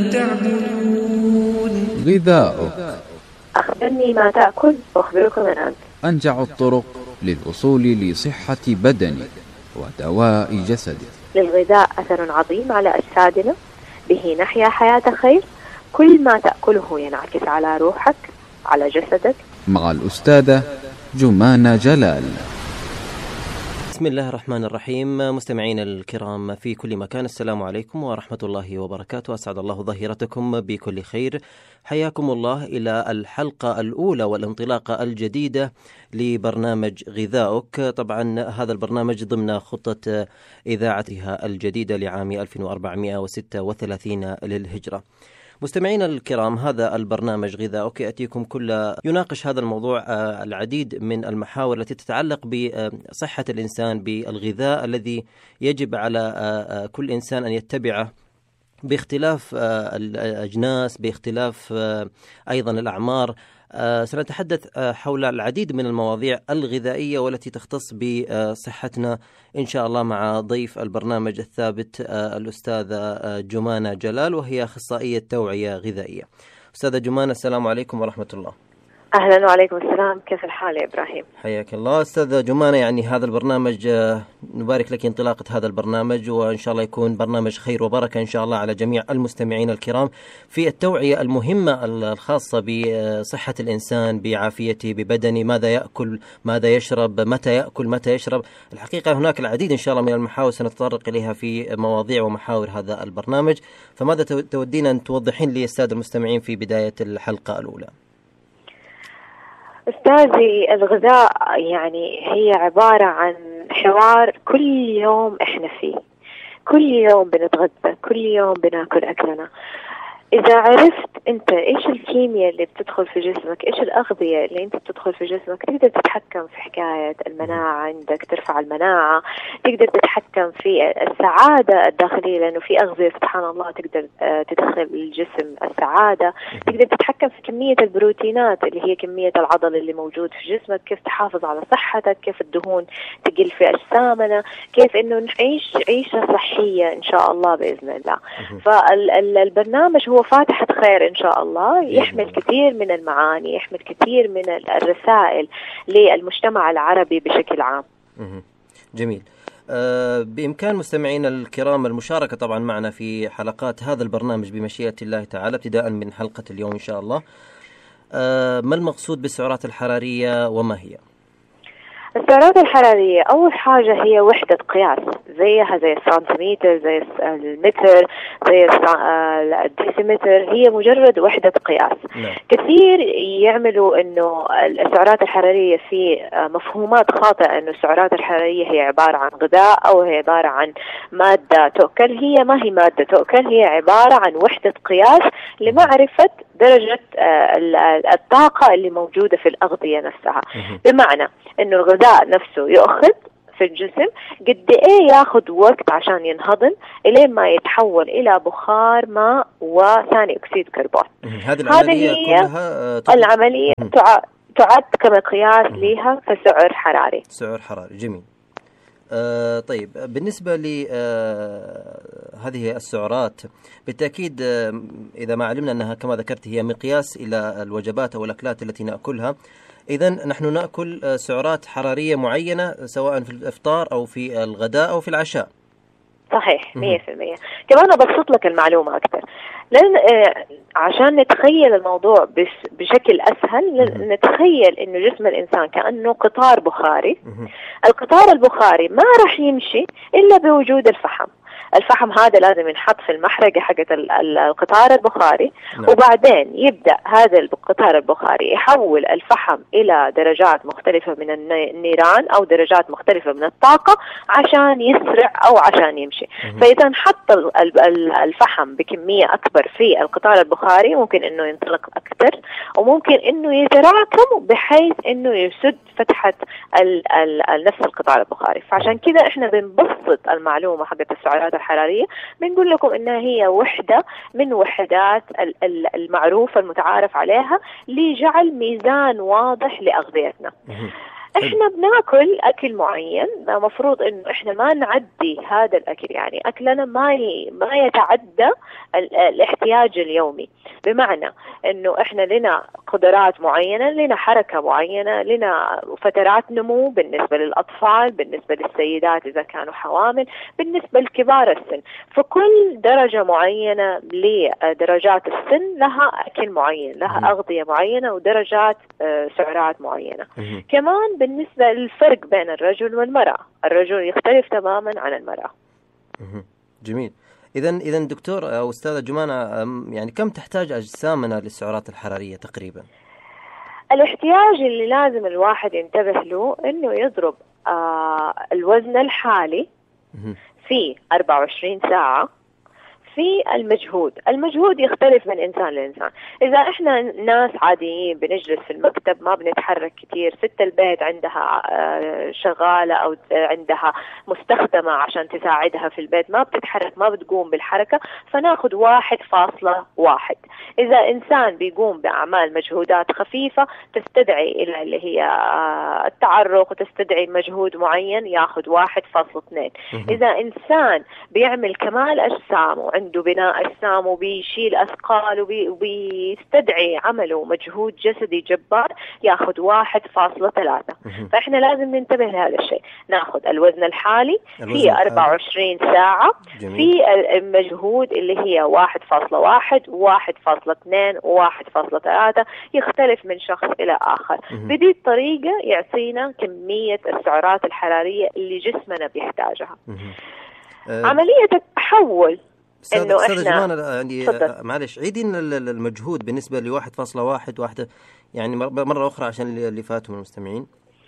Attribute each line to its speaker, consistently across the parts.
Speaker 1: تعبدون.
Speaker 2: غذاؤك.
Speaker 3: أخبرني ما تأكل وأخبرك من أنت.
Speaker 2: أنجع الطرق للوصول لصحة بدنك ودواء جسدك.
Speaker 3: للغذاء أثر عظيم على أجسادنا، به نحيا حياة خير. كل ما تأكله ينعكس على روحك، على جسدك.
Speaker 2: مع الأستاذة جمانة جلال.
Speaker 4: بسم الله الرحمن الرحيم. مستمعين الكرام في كل مكان، السلام عليكم ورحمة الله وبركاته. أسعد الله ظهيرتكم بكل خير. حياكم الله إلى الحلقة الأولى والانطلاقة الجديدة لبرنامج غذاؤك. طبعا هذا البرنامج ضمن خطة إذاعتها الجديدة لعام 1436 للهجرة. مستمعين الكرام، هذا البرنامج غذاؤك يأتيكم يناقش هذا الموضوع العديد من المحاور التي تتعلق بصحة الإنسان، بالغذاء الذي يجب على كل إنسان أن يتبعه باختلاف الأجناس، باختلاف أيضا الأعمار. سنتحدث حول العديد من المواضيع الغذائية والتي تختص بصحتنا إن شاء الله مع ضيف البرنامج الثابت الأستاذة جمانة جلال، وهي أخصائية توعية غذائية. أستاذة جمانة، السلام عليكم ورحمة الله.
Speaker 3: أهلا وعليكم السلام، كيف الحال يا إبراهيم؟
Speaker 4: حياك الله. أستاذة جمانة، يعني هذا البرنامج نبارك لك انطلاقة هذا البرنامج، وإن شاء الله يكون برنامج خير وبركة إن شاء الله على جميع المستمعين الكرام في التوعية المهمة الخاصة بصحة الإنسان، بعافيته، ببدنه، ماذا يأكل، ماذا يشرب، متى يأكل، متى يشرب. الحقيقة هناك العديد إن شاء الله من المحاور سنتطرق إليها في مواضيع ومحاور هذا البرنامج. فماذا تودين أن توضحين لي السادة المستمعين في بداية الحلقة الأولى؟
Speaker 3: أستاذي، الغذاء يعني هي عبارة عن حوار كل يوم إحنا فيه، كل يوم بنتغذى، كل يوم بناكل أكلنا. إذا عرفت أنت إيش الكيمياء اللي بتدخل في جسمك، إيش الأغذية اللي أنت بتدخل في جسمك، تقدر تتحكم في حكاية المناعة عندك، ترفع المناعة، تقدر تتحكم في السعادة الداخلية، لأنه في أغذية سبحان الله تقدر تدخل الجسم السعادة، تقدر تتحكم في كمية البروتينات اللي هي كمية العضل اللي موجود في جسمك، كيف تحافظ على صحتك، كيف الدهون تقل في أجسامنا، كيف إنه نعيش عيشة صحية إن شاء الله بإذن الله. فالبرنامج هو فاتحة خير إن شاء الله، يحمل كثير من المعاني، يحمل كثير من الرسائل للمجتمع العربي بشكل عام.
Speaker 4: جميل. بإمكان مستمعين الكرام المشاركة طبعا معنا في حلقات هذا البرنامج بمشيئة الله تعالى، ابتداء من حلقة اليوم إن شاء الله. ما المقصود بالسعرات الحرارية وما هي؟
Speaker 3: السعرات الحرارية أول حاجة هي وحدة قياس، زيها زي السنتيمتر، زي المتر، زي الديسيمتر، هي مجرد وحدة قياس. كثير يعملوا إنه السعرات الحرارية في مفهومات خاطئة، إنه السعرات الحرارية هي عبارة عن غذاء أو هي عبارة عن مادة تؤكل. هي ما هي مادة تؤكل، هي عبارة عن وحدة قياس لمعرفة درجة الطاقة اللي موجودة في الأغذية نفسها. بمعنى إنه الغذاء نفسه يأخذ في الجسم قد إيه ياخذ وقت عشان ينهضم إلين ما يتحول إلى بخار ماء وثاني أكسيد كربون.
Speaker 4: هذه هي كلها
Speaker 3: العملية تعد كمقياس لها كسعر حراري.
Speaker 4: سعر حراري، جميل. طيب، بالنسبة لهذه السعرات بالتأكيد إذا ما علمنا أنها كما ذكرت هي مقياس إلى الوجبات أو الأكلات التي نأكلها، إذن نحن نأكل سعرات حرارية معينة سواء في الإفطار أو في الغداء أو في العشاء.
Speaker 3: صحيح 100%. كمان أبسط لك المعلومة أكثر، لأن عشان نتخيل الموضوع بشكل أسهل، نتخيل إنه جسم الإنسان كأنه قطار بخاري. القطار البخاري ما راح يمشي إلا بوجود الفحم. الفحم هذا لازم ينحط في المحرقة حقة القطار البخاري، وبعدين يبدأ هذا القطار البخاري يحول الفحم إلى درجات مختلفة من النيران أو درجات مختلفة من الطاقة عشان يسرع أو عشان يمشي. فإذا نحط الفحم بكمية أكبر في القطار البخاري ممكن إنه ينطلق أكثر، وممكن إنه يتراكم بحيث إنه يسد فتحة نفس القطار البخاري. فعشان كذا إحنا بنبسط المعلومة حقة السعرات الحرارية، بنقول لكم إنها هي وحدة من وحدات المعروفة المتعارف عليها لجعل ميزان واضح لأغذيتنا. احنا بناكل اكل معين، مفروض انه احنا ما نعدي هذا الاكل، يعني اكلنا ما يتعدى الاحتياج اليومي. بمعنى انه احنا لنا قدرات معينة، لنا حركة معينة، لنا فترات نمو بالنسبة للاطفال، بالنسبة للسيدات اذا كانوا حوامل، بالنسبة لكبار السن. فكل درجة معينة لدرجات السن لها اكل معين، لها اغذية معينة ودرجات سعرات معينة. كمان بالنسبة للفرق بين الرجل والمرأة، الرجل يختلف تماما عن المرأة.
Speaker 4: جميل. إذا دكتور أو أستاذة جمانة، يعني كم تحتاج أجسامنا للسعرات الحرارية تقريبا؟
Speaker 3: الاحتياج اللي لازم الواحد ينتبه له إنه يضرب الوزن الحالي في 24 ساعة في المجهود يختلف من إنسان لإنسان. إذا إحنا ناس عاديين بنجلس في المكتب ما بنتحرك كتير، ست البيت عندها شغالة أو عندها مستخدمة عشان تساعدها في البيت، ما بتتحرك، ما بتقوم بالحركة، فناخد 1.1. إذا إنسان بيقوم بأعمال مجهودات خفيفة تستدعي إلى اللي هي التعرق وتستدعي مجهود معين، ياخد 1.2. إذا إنسان بيعمل كمال أجسام عنده بناء أجسام وبيشيل أثقال وبيستدعي عمله مجهود جسدي جبار، ياخد 1.3. فإحنا لازم ننتبه لهذا الشيء، ناخد الوزن الحالي في 24 ساعة. جميل. في المجهود اللي هي 1.1 و1.2 و1.3، يختلف من شخص إلى آخر. بدي الطريقة يعطينا كمية السعرات الحرارية اللي جسمنا بيحتاجها. عملية التحول إنه إحنا
Speaker 4: يعني معلش عيدي المجهود بالنسبة ل1.1 يعني مرة أخرى عشان اللي فاتوا من المستمعين.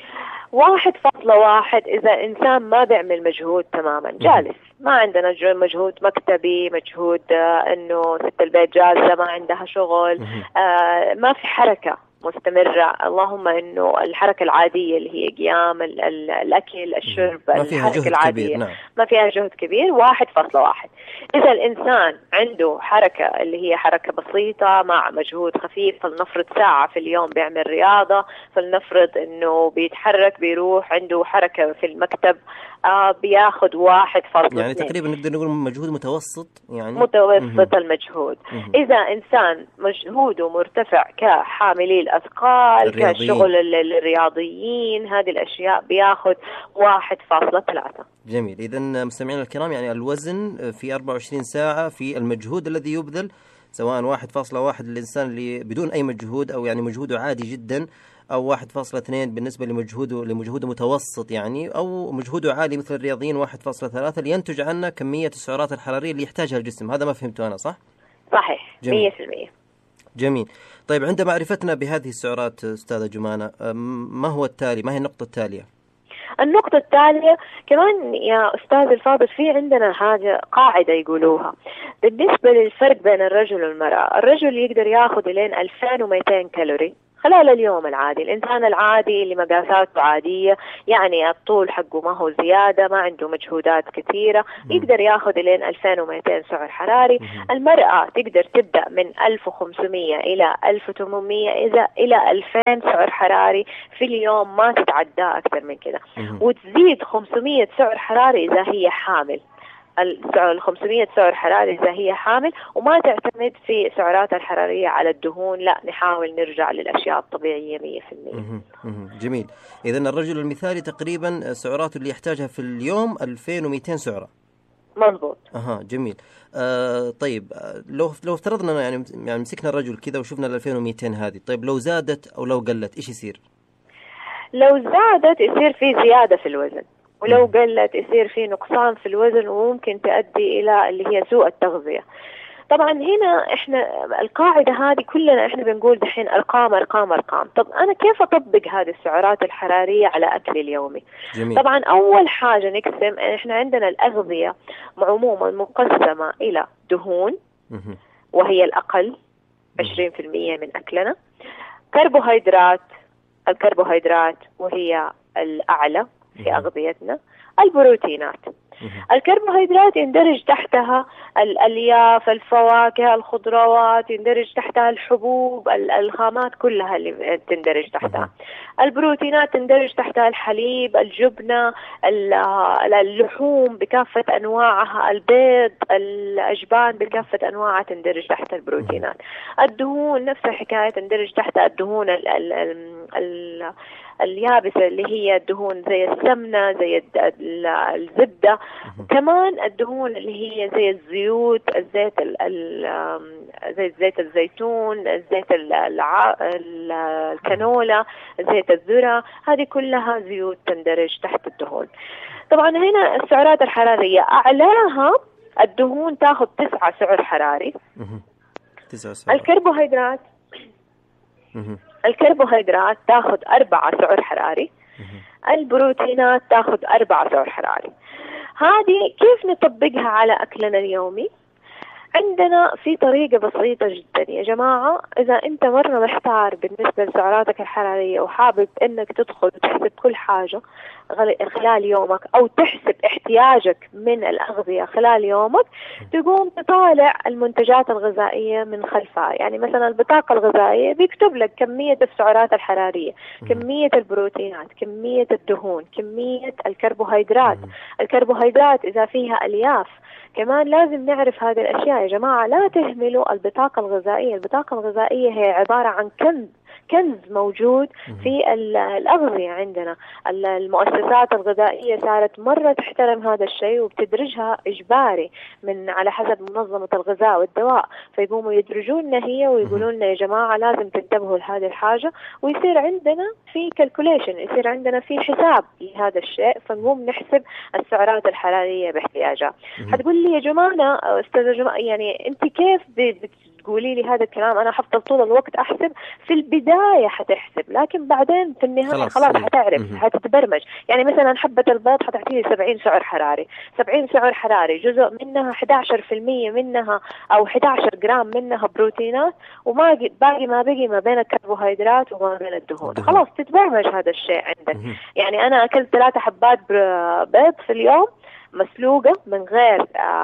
Speaker 3: 1.1 إذا إنسان ما بيعمل مجهود تماما، جالس، ما عندنا مجهود مكتبي، مجهود إنه ست البيت جالسة ما عندها شغل، ما في حركة مستمرة، اللهم إنه الحركة العادية اللي هي قيام الأكل الشرب،
Speaker 4: ما فيها جهد كبير. نعم.
Speaker 3: ما فيها جهد كبير، 1.1. إذا الإنسان عنده حركة اللي هي حركة بسيطة مع مجهود خفيف، فلنفرض ساعة في اليوم بيعمل رياضة، فلنفرض إنه بيتحرك بيروح عنده حركة في المكتب، بياخد 1.2.
Speaker 4: يعني تقريبا نقدر نقول مجهود متوسط، يعني
Speaker 3: متوسط المجهود. إذا إنسان مجهوده مرتفع كحاملي الأثقال، كشغل الرياضيين، هذه الأشياء بياخد 1.3.
Speaker 4: جميل. إذا مستمعينا الكرام، يعني الوزن في 24 ساعة في المجهود الذي يبذل، سواء 1.1 للإنسان اللي بدون أي مجهود أو يعني مجهوده عادي جدا، أو 1.2 بالنسبة لمجهوده متوسط يعني، أو مجهوده عالي مثل الرياضيين 1.3، لينتج عنا كمية السعرات الحرارية اللي يحتاجها الجسم. هذا ما فهمته أنا صح؟
Speaker 3: صحيح. 100%.
Speaker 4: جميل. طيب عند معرفتنا بهذه السعرات أستاذة جمانة، ما هو التالي؟ ما هي النقطة التالية؟
Speaker 3: النقطة التالية كمان يا أستاذ الفاضل، في عندنا حاجة قاعدة يقولوها بالنسبة للفرق بين الرجل والمرأة. الرجل يقدر ياخد لين 2200 كالوري خلال اليوم العادي. الإنسان العادي اللي مقاساته عادية، يعني الطول حقه ما هو زيادة، ما عنده مجهودات كثيرة، يقدر ياخد لين 2200 سعر حراري. المرأة تقدر تبدأ من 1500 إلى 1800 إلى 2000 سعر حراري في اليوم، ما تتعدى أكثر من كده، وتزيد 500 سعر حراري إذا هي حامل. ال 500 سعر حراري إذا هي حامل، وما تعتمد في سعرات الحرارية على الدهون، لا نحاول نرجع للأشياء الطبيعية 100%.
Speaker 4: جميل. إذن الرجل المثالي تقريبا سعراته اللي يحتاجها في اليوم 2200 سعرة.
Speaker 3: مضبوط.
Speaker 4: جميل. طيب لو افترضنا يعني مسكنا الرجل كذا وشفنا ال 2200 هذه، طيب لو زادت أو لو قلت إيش يصير؟
Speaker 3: لو زادت يصير في زيادة في الوزن، ولو قلت يصير في نقصان في الوزن، وممكن تؤدي إلى اللي هي سوء التغذية. طبعا هنا احنا القاعدة هذه كلنا احنا بنقول دحين أرقام أرقام أرقام. طب أنا كيف أطبق هذه السعرات الحرارية على أكلي اليومي؟
Speaker 4: جميل.
Speaker 3: طبعا أول حاجة نقسم، احنا عندنا الأغذية عموما مقسمة إلى دهون وهي الأقل 20% من أكلنا، كربوهيدرات، الكربوهيدرات وهي الأعلى في أغذيتنا، البروتينات. الكربوهيدرات يندرج تحتها الألياف، الفواكه، الخضروات، يندرج تحتها الحبوب، الخامات كلها اللي تندرج تحتها. البروتينات تندرج تحتها الحليب، الجبنة، اللحوم بكافة أنواعها، البيض، الأجبان بكافة أنواعها تندرج تحت البروتينات. الدهون نفس الحكاية تندرج تحت الدهون اليابسة اللي هي الدهون زي السمنة، زي الزبدة، كمان الدهون اللي هي زي الزيوت، زي زيت الزيتون، زيت الكانولا، زيت الذرة، هذه كلها زيوت تندرج تحت الدهون. طبعا هنا السعرات الحرارية أعلاها الدهون تاخذ 9 سعر حراري.
Speaker 4: 9 سعر.
Speaker 3: الكربوهيدرات تاخذ 4 سعر حراري. البروتينات تاخذ 4 سعر حراري. هذه كيف نطبقها على أكلنا اليومي؟ عندنا في طريقة بسيطة جدا يا جماعة. إذا أنت مرة محتار بالنسبة لسعراتك الحرارية وحابب أنك تدخل وتحسب كل حاجة خلال يومك، أو تحسب احتياجك من الأغذية خلال يومك، تقوم تطالع المنتجات الغذائية من خلفها. يعني مثلا البطاقة الغذائية بيكتب لك كمية السعرات الحرارية، كمية البروتينات، كمية الدهون، كمية الكربوهيدرات. الكربوهيدرات إذا فيها ألياف كمان لازم نعرف هذه الأشياء يا جماعة. لا تهملوا البطاقة الغذائية. البطاقة الغذائية هي عبارة عن كنز موجود في الأغذية عندنا. المؤسسات الغذائية صارت مرة تحترم هذا الشيء وبتدرجها إجباري من على حسب منظمة الغذاء والدواء، فيقوموا يدرجوننا هي ويقولون لنا يا جماعة لازم تنتبهوا لهذه الحاجة، ويصير عندنا في كالكوليشن، يصير عندنا في حساب لهذا الشيء، فنقوم نحسب السعرات الحرارية باحتياجها. حتقول لي يا جماعة أستاذة جماعة يعني أنت كيف تقولي لي هذا الكلام؟ أنا حفضل طول الوقت أحسب. في البداية حتحسب، لكن بعدين في النهاية خلاص حتعرف، حتتبرمج. يعني مثلا حبة البيض حتعطيني 70 سعر حراري. 70 سعر حراري جزء منها 11% منها أو 11 جرام منها بروتينات، وما باقي ما بين الكربوهيدرات وما بين الدهون. خلاص تتبرمج هذا الشيء عندك. يعني أنا أكلت 3 حبات بيض في اليوم مسلوقة من غير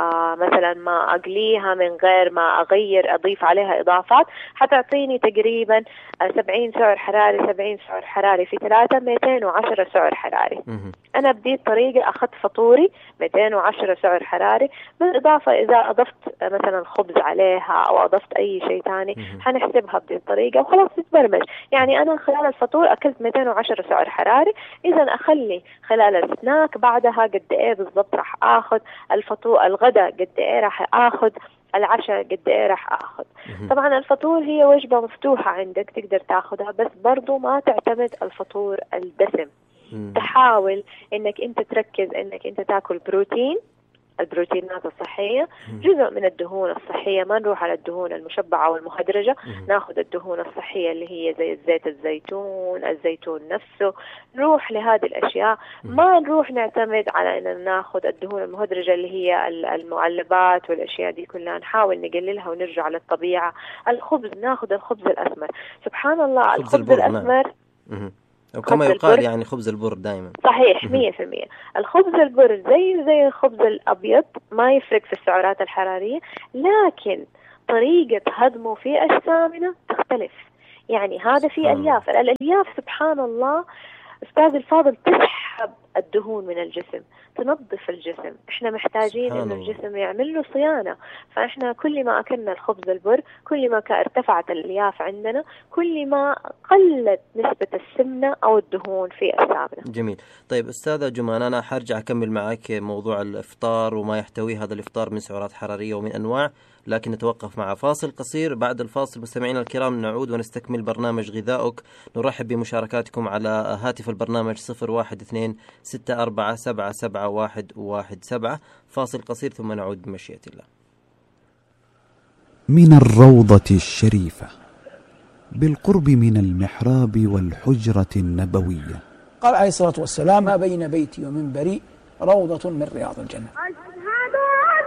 Speaker 3: مثلا ما أقليها، من غير ما أضيف عليها إضافات، حتعطيني تقريبا 70 سعر حراري. 70 سعر حراري في 3 210 سعر حراري. أنا بديت طريقة أخذت فطوري 210 سعر حراري، بالإضافة إذا أضفت مثلا خبز عليها أو أضفت أي شيء تاني حنحسبها بدي الطريقة وخلاص تتبرمج. يعني أنا خلال الفطور أكلت 210 سعر حراري، إذا أخلي خلال السناك بعدها قد إيه بالضبط راح آخذ، الغداء قد إيه راح آخذ، العشاء قد إيه راح آخذ. طبعا الفطور هي وجبة مفتوحة عندك تقدر تاخذها، بس برضو ما تعتمد الفطور الدسم. تحاول إنك أنت تركز إنك أنت تاكل البروتينات الصحية، جزء من الدهون الصحية، ما نروح على الدهون المشبعة والمهدرجة، ناخذ الدهون الصحية اللي هي زي زيت الزيتون نفسه، نروح لهذه الأشياء. ما نروح نعتمد على أن ناخذ الدهون المهدرجة اللي هي المعلبات والأشياء دي كلها، نحاول نقللها ونرجع للطبيعة. الخبز ناخذ الخبز الأسمر، سبحان الله الخبز الأسمر
Speaker 4: أو كما يقال يعني خبز البر دائما.
Speaker 3: صحيح 100%. الخبز البر زي الخبز الأبيض، ما يفرق في السعرات الحرارية، لكن طريقة هضمه في أجسامنا تختلف. يعني هذا في ألياف. الألياف سبحان الله أستاذ الفاضل تسحب الدهون من الجسم، تنظف الجسم. احنا محتاجين انه الجسم يعمل له صيانة. فاحنا كل ما اكلنا الخبز البر كل ما ارتفعت الالياف عندنا، كل ما قلت نسبة السمنة او الدهون في اجسامنا.
Speaker 4: جميل. طيب استاذة جمان، انا حرجع اكمل معك موضوع الافطار وما يحتويه هذا الافطار من سعرات حرارية ومن انواع، لكن نتوقف مع فاصل قصير. بعد الفاصل مستمعينا الكرام نعود ونستكمل برنامج غذائك. نرحب بمشاركاتكم على هاتف البرنامج 012-247-77117. فاصل قصير ثم نعود بمشيئة الله.
Speaker 1: من الروضة الشريفة بالقرب من المحراب والحجرة النبوية،
Speaker 5: قال عليه الصلاة والسلام: ما بين بيتي ومنبري روضة من رياض الجنة.